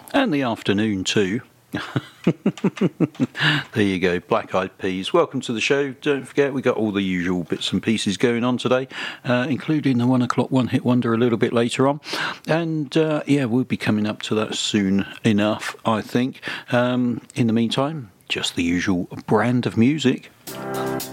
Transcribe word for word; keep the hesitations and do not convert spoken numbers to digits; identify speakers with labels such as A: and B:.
A: and the afternoon too. There you go, Black Eyed Peas. Welcome to the show. Don't forget, we got all the usual bits and pieces going on today, uh, including the one o'clock one hit wonder a little bit later on. And uh, yeah, we'll be coming up to that soon enough, I think. Um, in the meantime, just the usual brand of music.